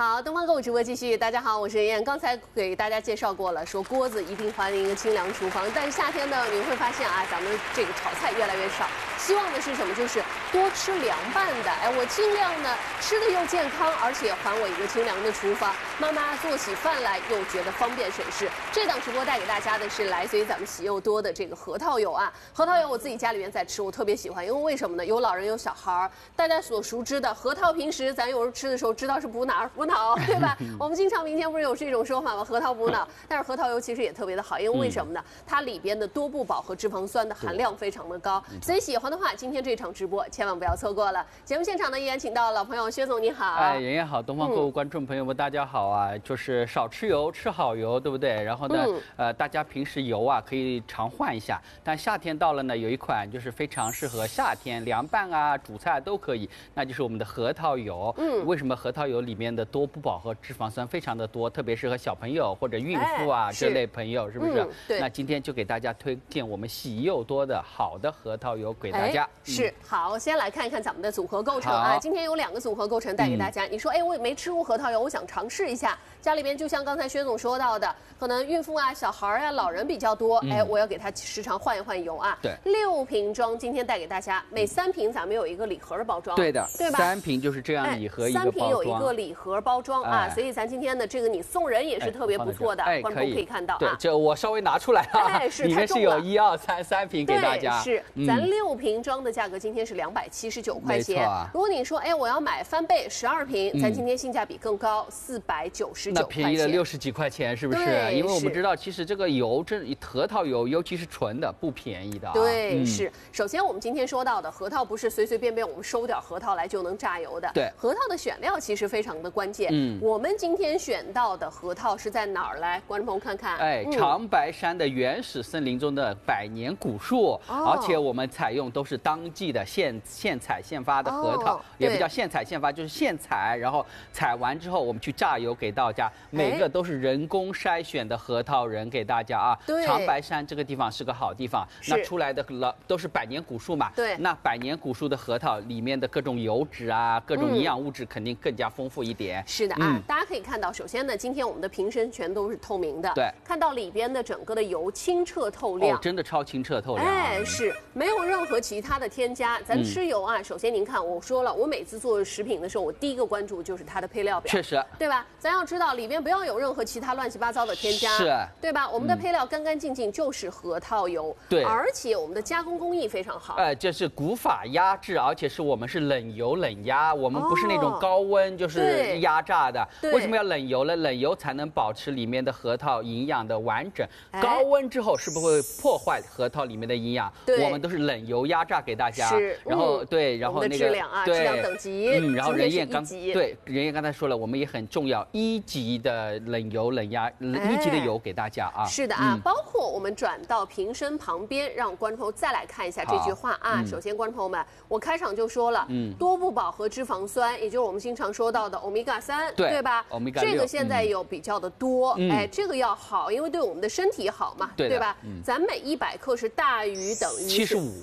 好，东方购物直播继续。大家好，我是妍。刚才给大家介绍过了，说锅子一定欢迎一个清凉厨房。但是夏天呢，你会发现啊，咱们这个炒菜越来越少。希望的是什么？就是多吃凉拌的。哎，我尽量呢吃的又健康，而且还我一个清凉的厨房。妈妈做起饭来又觉得方便省事。这档直播带给大家的是来自于咱们喜又多的这个核桃油啊。核桃油我自己家里面在吃，我特别喜欢，因为为什么呢？有老人有小孩儿。大家所熟知的核桃，平时咱有时候吃的时候知道是补哪儿补脑，对吧？我们经常民间不是有这种说法吗？核桃补脑，但是核桃油其实也特别的好，因为为什么呢？它里边的多不饱和脂肪酸的含量非常的高，所以喜欢的话，今天这场直播千万不要错过了。节目现场呢，依然请到老朋友薛总，你好。 哎，妍妍好，东方购物观众朋友们，大家好啊！就是少吃油，吃好油，对不对？然后呢，大家平时油啊可以常换一下。但夏天到了呢，有一款就是非常适合夏天凉拌啊、煮菜都可以，那就是我们的核桃油。为什么核桃油里面的多不饱和脂肪酸非常的多，特别适合小朋友或者孕妇啊这类朋友，是不是？ 对。 那今天就给大家推荐我们喜又多的好的核桃油给大家。 是好，先来看一看咱们的组合构成啊。今天有2个组合构成带给大家。你说，哎，我也没吃过核桃油，我想尝试一下。家里边就像刚才薛总说到的，可能孕妇啊、小孩啊、老人比较多，哎，我要给他时常换一换油啊。 对 ，6瓶装，今天带给大家，每3瓶咱们有一个礼盒的包装。 对的， 对吧 ？3瓶就是这样礼盒一个包装。3 瓶有一个礼盒包装啊，所以咱今天的这个你送人也是特别不错的，观众可以看到啊。 对，这我稍微拿出来啊，里面是有1、2、3瓶给大家。 是，咱6瓶装的价格今天是279块钱。如果你说，哎，我要买翻倍12瓶，咱今天性价比更高，499块钱。 那便宜了60几块钱，是不是？因为我们知道，其实这个油，核桃油，尤其是纯的，不便宜的啊。 对，是。首先，我们今天说到的核桃，不是随随便便我们收点核桃来就能榨油的。 对， 核桃的选料其实非常的关键。我们今天选到的核桃是在哪儿？来，观众朋友看看。 哎，长白山的原始森林中的百年古树，而且我们采用都是当季的现采现发的核桃，也不叫现采现发，就是现采，然后采完之后我们去榨油给大家，每个都是人工筛选的核桃仁给大家啊。 对， 长白山这个地方是个好地方，那出来的都是百年古树嘛。 对， 那百年古树的核桃里面的各种油脂啊、各种营养物质肯定更加丰富一点。 是的啊，大家可以看到，首先呢，今天我们的瓶身全都是透明的， 对， 看到里边的整个的油清澈透亮， 真的超清澈透亮。 哎，是没有任何其他的添加。咱吃油啊，首先您看，我说了，我每次做食品的时候，我第一个关注就是它的配料表， 确实， 对吧？咱要知道里边不要有任何其他乱七八糟的添加， 是， 对吧？我们的配料干干净净，就是核桃油， 对， 而且我们的加工工艺非常好。 这是古法压制，而且我们是冷油冷压，我们不是那种高温就是压榨的。为什么要冷油呢？冷油才能保持里面的核桃营养的完整。高温之后是不是会破坏核桃里面的营养？我们都是冷油压榨给大家。 是， 然后对，然后那个质量啊，质量等级， 然后任燕刚才说了，我们也很重要，1级的冷油冷压，1级的油给大家啊。 是的啊，包括我们转到瓶身旁边，让观众朋友再来看一下这句话啊。首先，观众朋友们，我开场就说了，多不饱和脂肪酸，也就是我们经常说到的欧米伽3，对吧？这个现在有比较的多，哎，这个要好，因为对我们的身体好嘛，对吧？咱每100克是大于等于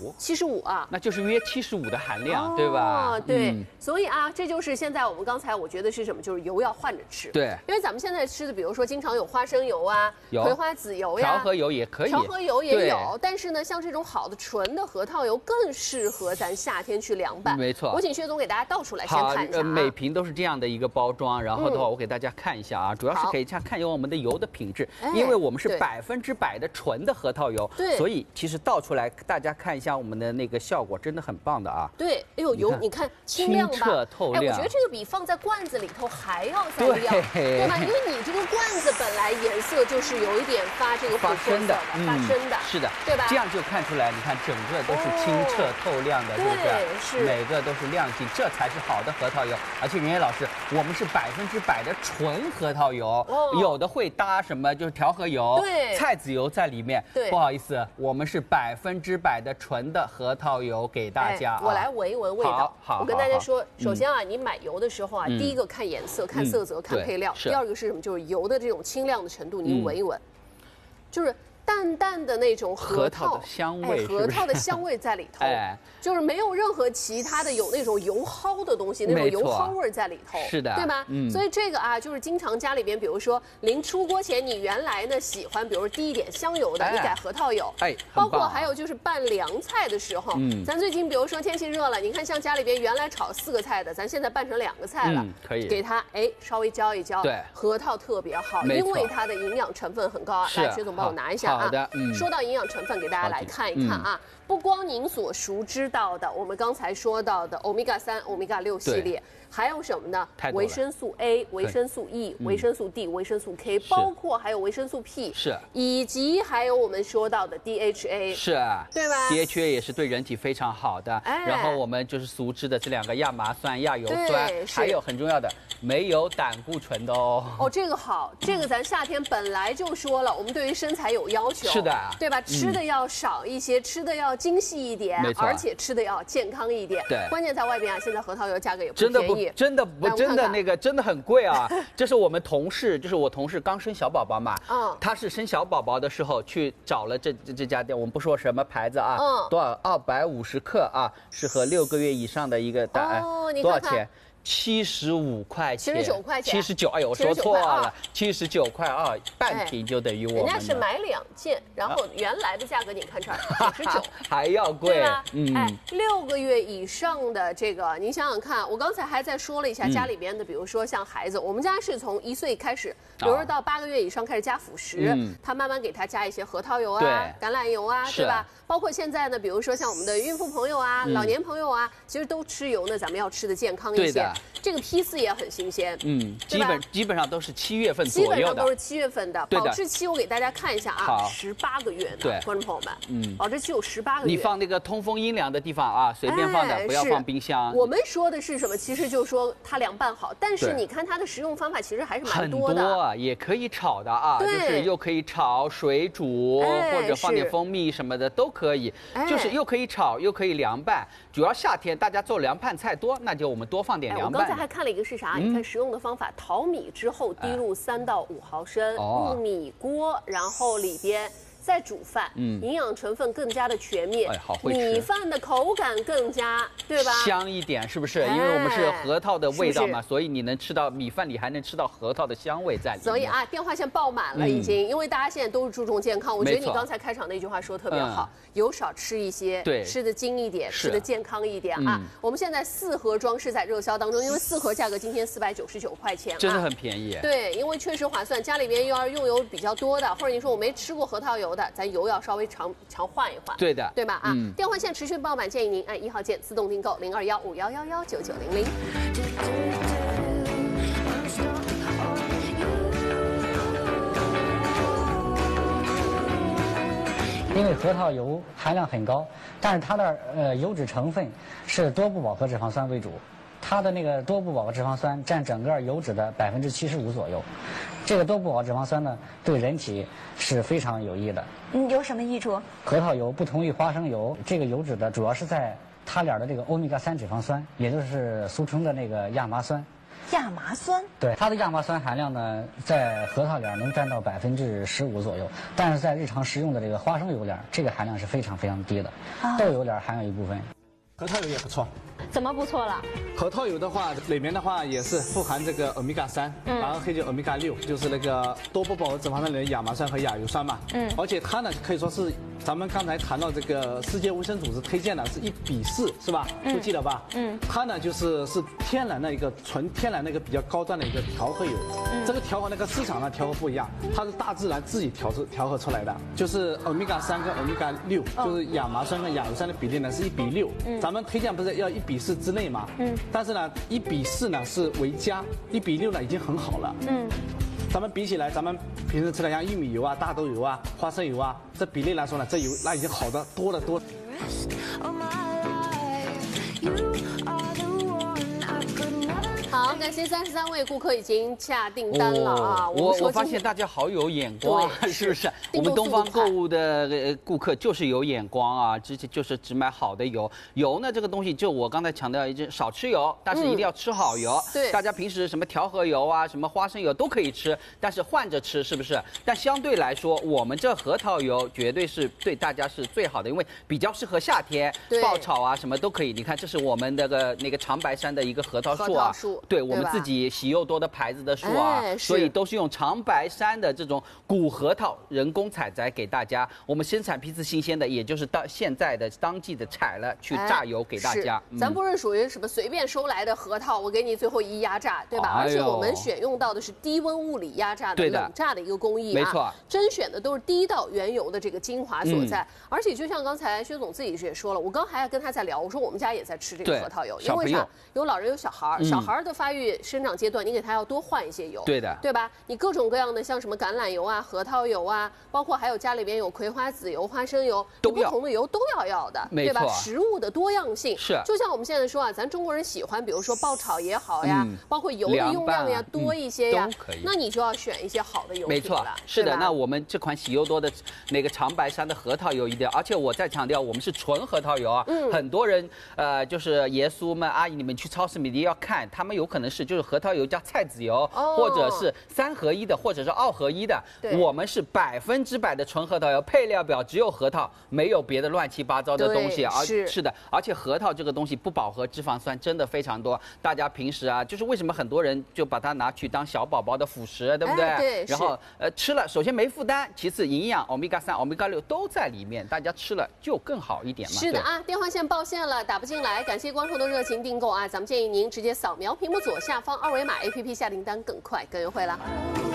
75啊， 那就是约75的含量，对吧？ 对，所以啊，这就是现在我们刚才我觉得是什么，就是油要换着吃， 对， 因为咱们现在吃的，比如说经常有花生油啊、葵花籽油呀， 调和油也可以， 调和油也有，但是呢，像这种好的纯的核桃油更适合咱夏天去凉拌。 没错， 我请薛总给大家倒出来先看一下。 每瓶都是这样的一个包装，然后的话我给大家看一下啊，主要是可以看我们的油的品质，因为我们是100%的纯的核桃油，所以其实倒出来大家看一下我们的那个效果真的很棒的啊。 对，哎呦，油你看清亮吧， 清澈透亮。 哎，我觉得这个比放在罐子里头还要再亮，对吧？因为你这个罐子本来颜色就是有一点发深的， 是的， 对吧？ 这样就看出来，你看整个都是清澈透亮的，对不对？ 是， 每个都是亮晶，这才是好的核桃油。而且袁叶老师，我们是100%的纯核桃油，有的会搭什么就是调和油、菜籽油在里面。不好意思，我们是100%的纯的核桃油给大家。 我来闻一闻味道。 好， 我跟大家说，首先啊，你买油的时候啊，第一个看颜色、看色泽、看配料；第二个是什么？就是油的这种清亮的程度，您闻一闻，就是淡淡的那种核桃的香味， 核桃的香味在里头，就是没有任何其他的有那种油蒿的东西，那种油蒿味在里头， 是的， 对吧？所以这个啊，就是经常家里边，比如说临出锅前，你原来呢喜欢，比如滴一点香油的，你改核桃油，包括还有就是拌凉菜的时候，咱最近比如说天气热了，你看像家里边原来炒4个菜的，咱现在拌成2个菜了， 可以给它稍微浇一浇， 对， 核桃特别好，因为它的营养成分很高。来，薛总帮我拿一下啊。 好的， 说到营养成分，给大家来看一看啊。不光您所熟知到的，我们刚才说到的欧米伽3、欧米伽6系列，还有什么呢？维生素 A、维生素 E、维生素 D、维生素 K， 包括还有维生素 P， 是， 以及还有我们说到的 DHA， 是， 对吧 ？DHA 也是对人体非常好的。然后我们就是熟知的这2个亚麻酸、亚油酸，还有很重要的没有胆固醇的哦。 哦，这个好，这个咱夏天本来就说了，我们对于身材有要求， 是的， 对吧？吃的要少一些，吃的要精细一点，而且吃的要健康一点。 对， 关键在外边啊，现在核桃油价格也不便宜， 真的那个真的很贵啊。这是我们同事，就是我同事刚生小宝宝嘛，他是生小宝宝的时候去找了这家店，我们不说什么牌子啊，多少250克啊，适合6个月以上的一个多少钱？75块钱 ，79块钱 ，79，哎呦，我说错了，79块啊，半瓶就等于我们。 人家是买2件，然后原来的价格你看这儿99， 还要贵， 对吧？6个月以上的这个，您想想看，我刚才还在说了一下家里边的，比如说像孩子，我们家是从1岁开始，比如说到8个月以上开始加辅食，他慢慢给他加一些核桃油啊、橄榄油啊，对吧？包括现在呢，比如说像我们的孕妇朋友啊、老年朋友啊，其实都吃油呢，咱们要吃的健康一些。这个P4也很新鲜， 基本上都是7月份左右的， 基本上都是7月份的。保质期我给大家看一下啊，18个月的，观众朋友们，保质期有18个月。 你放那个通风阴凉的地方啊，随便放的，不要放冰箱。 我们说的是什么？其实就是说它凉拌好，但是你看它的食用方法其实还是蛮多的。 很多也可以炒的啊，就是又可以炒、水煮，或者放点蜂蜜什么的都可以，就是又可以炒又可以凉拌。主要夏天大家做凉拌菜多，那就我们多放点凉拌。 我刚才还看了一个是啥？你看食用的方法，淘米之后滴入3到5毫升，入米锅，然后里边再煮饭，营养成分更加的全面， 好会吃， 米饭的口感更加，对吧？ 香一点，是不是？因为我们是核桃的味道嘛，所以你能吃到米饭里还能吃到核桃的香味在里面。 所以啊，电话线爆满了已经，因为大家现在都是注重健康。我觉得你刚才开场那句话说得特别好，油少吃一些，吃的精一点，吃的健康一点啊。我们现在4盒装是在热销当中，因为4盒价格今天499块钱， 真的很便宜。 对，因为确实划算。家里边要是用油比较多的，或者你说我没吃过核桃油的，咱油要稍微常换一换， 对的， 对吧？电话线持续爆满，建议您按1号键自动订购0215119900。 因为核桃油含量很高，但是它的油脂成分是多不饱和脂肪酸为主，它的那个多不饱和脂肪酸占整个油脂的75%左右。这个多不饱和脂肪酸呢，对人体是非常有益的。 有什么益处？ 核桃油不同于花生油，这个油脂的主要是在它俩的这个欧米伽3脂肪酸，也就是俗称的那个亚麻酸。 亚麻酸？ 对，它的亚麻酸含量呢，在核桃里能占到15%左右，但是在日常食用的这个花生油里，这个含量是非常非常低的。豆油里含有一部分。 核桃油也不错。 怎么不错了？ 核桃油的话，里面的话也是富含这个欧米伽3，然后还有欧米伽6，就是那个多不饱和脂肪酸里的亚麻酸和亚油酸嘛。而且它呢可以说是咱们刚才谈到这个世界卫生组织推荐的是1:4，是吧？都记得吧？它呢是天然的一个纯天然的一个比较高端的一个调和油。这个调和那个市场上调和不一样，它是大自然自己调和出来的，就是欧米伽3跟欧米伽6，就是亚麻酸跟亚油酸的比例呢是1:6。咱们推荐不是要1:4之内吗？但是呢1:4呢是为佳，1:6呢已经很好了。咱们比起来，咱们平时吃的像玉米油啊、大豆油啊、花生油啊，这比例来说呢，这油那已经好的多得多。 好， 好，感谢33位顾客已经下订单了啊！ 我发现大家好有眼光，是不是？我们东方购物的顾客就是有眼光啊，就是只买好的油。油呢，这个东西就我刚才强调一句，少吃油，但是一定要吃好油。 对， 大家平时什么调和油啊，什么花生油都可以吃，但是换着吃，是不是？但相对来说，我们这核桃油绝对是对大家是最好的，因为比较适合夏天爆炒啊，什么都可以。你看，这是我们那个长白山的一个核桃树啊，对我们自己喜柚多的牌子的树啊，所以都是用长白山的这种古核桃人工采摘给大家。我们生产批次新鲜的，也就是到现在的当季的采了去榨油给大家。 咱不是属于什么随便收来的核桃，我给你最后一压榨，对吧？而且我们选用到的是低温物理压榨的冷榨的一个工艺啊， 没错， 甄选的都是第一道原油的这个精华所在。而且就像刚才薛总自己也说了，我刚还跟他在聊，我说我们家也在吃这个核桃油，因为啥？有老人有小孩，小孩的发育生长阶段，你给他要多换一些油， 对的， 对吧？你各种各样的像什么橄榄油啊、核桃油啊，包括还有家里边有葵花籽油、花生油，不同的油都要的，对吧？食物的多样性是， 就像我们现在说啊，咱中国人喜欢，比如说爆炒也好呀，包括油的用量呀多一些呀，那你就要选一些好的油品了。 没错，是的。那我们这款喜柚多的那个长白山的核桃油一定要，而且我再强调，我们是纯核桃油啊。很多人就是爷叔们、阿姨，你们去超市一定要看，他们有可能是就是核桃油加菜籽油，或者是3合1的，或者是2合1的。我们是100%的纯核桃油，配料表只有核桃，没有别的乱七八糟的东西。是的，而且核桃这个东西不饱和脂肪酸真的非常多。大家平时啊，就是为什么很多人就把它拿去当小宝宝的辅食，对不对？ 对。 然后吃了，首先没负担，其次营养，Omega 3、Omega 6都在里面，大家吃了就更好一点嘛。 是的啊，电话线报线了，打不进来，感谢观众的热情订购啊，咱们建议您直接扫描屏幕左下方2维码 APP 下订单更快更优惠了。